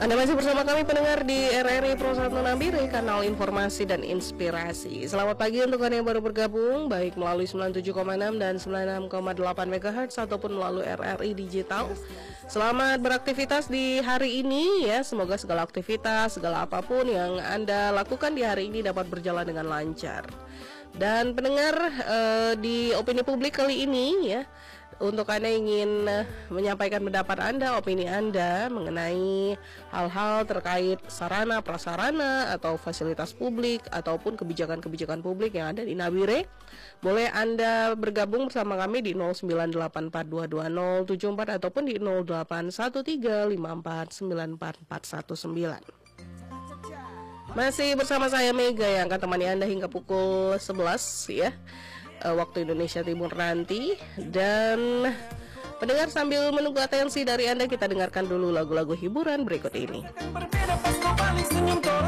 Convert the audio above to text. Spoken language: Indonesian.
Anda masih bersama kami pendengar di RRI Pro 1 Nabire, kanal informasi dan inspirasi. Selamat pagi untuk Anda yang baru bergabung, baik melalui 97,6 dan 96,8 MHz ataupun melalui RRI Digital. Selamat beraktivitas di hari ini ya. Semoga segala aktivitas, segala apapun yang Anda lakukan di hari ini dapat berjalan dengan lancar. Dan pendengar, di opini publik kali ini ya, untuk Anda ingin menyampaikan pendapat Anda, opini Anda mengenai hal-hal terkait sarana, prasarana, atau fasilitas publik, ataupun kebijakan-kebijakan publik yang ada di Nabire, boleh Anda bergabung bersama kami di 08422074 ataupun di 081354944119. Masih bersama saya Mega yang akan temani Anda hingga pukul 11 ya, waktu Indonesia Timur nanti. Dan pendengar, sambil menunggu atensi dari Anda, kita dengarkan dulu lagu-lagu hiburan berikut ini.